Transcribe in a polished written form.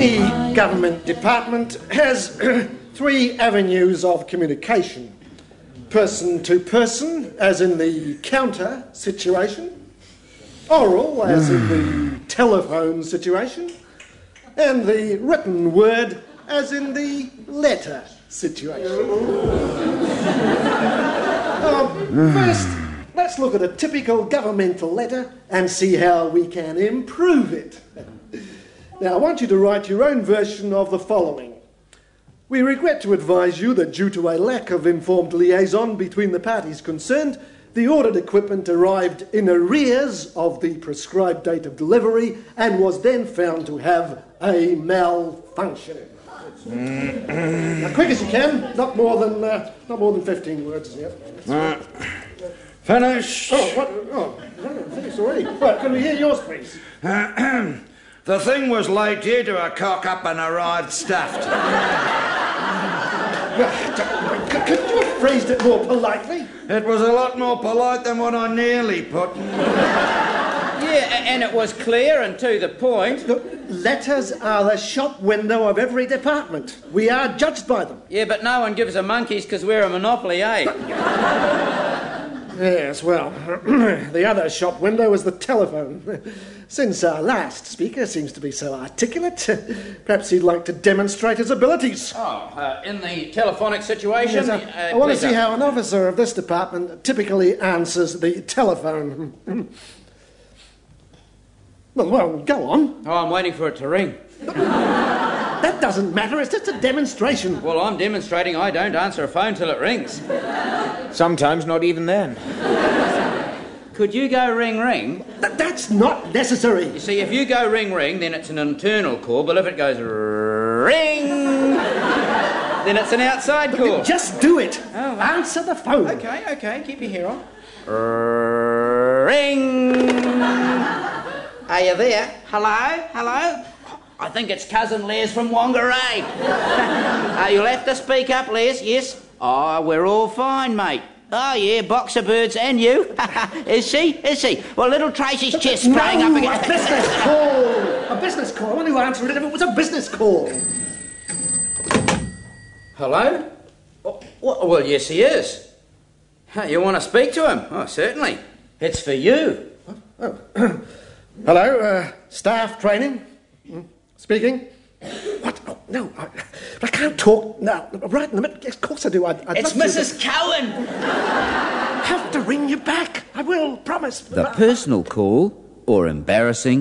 Any government department has three avenues of communication. Person to person, as in the counter situation. Oral, as in the telephone situation. And the written word, as in the letter situation. First, let's look at a typical governmental letter and see how we can improve it. Now, I want you to write your own version of the following. We regret to advise you that due to a lack of informed liaison between the parties concerned, the ordered equipment arrived in arrears of the prescribed date of delivery and was then found to have a malfunction. Now, quick as you can, not more than 15 words. Yeah. Finished. Oh, what? Oh, finished already. Right, can we hear yours, please? The thing was laid due to a cock-up and arrived stuffed. Could you have phrased it more politely? It was a lot more polite than what I nearly put. Yeah, and it was clear and to the point. Look, letters are the shop window of every department. We are judged by them. Yeah, but no one gives a monkeys because we're a monopoly, eh? Yes, well, the other shop window is the telephone. Since our last speaker seems to be so articulate, perhaps he'd like to demonstrate his abilities. In the telephonic situation? Yes, I want to see how an officer of this department typically answers the telephone. Well, go on. Oh, I'm waiting for it to ring. That doesn't matter, it's just a demonstration. Well, I'm demonstrating I don't answer a phone till it rings. Sometimes not even then. Could you go ring, ring? That's not necessary. You see, if you go ring, ring, then it's an internal call, but if it goes ring, then it's an outside call. Just do it. Oh, answer the phone. Okay, keep your hair on. Ring. Are you there? Hello? I think it's cousin Les from Whangarei. You'll have to speak up, Les, yes? Oh, we're all fine, mate. Oh, yeah, boxer birds and you. Is she? Well, little Tracy's chest spraying up against... A business call. I want to answer it if it was a business call. Hello? Well, yes, he is. You want to speak to him? Oh, certainly. It's for you. Hello, staff training? Speaking? What? Oh, no, I can't talk now. Right in the middle. Yes, of course I do. It's Mrs. Cowan. I have to ring you back. I will, promise. The personal call or embarrassing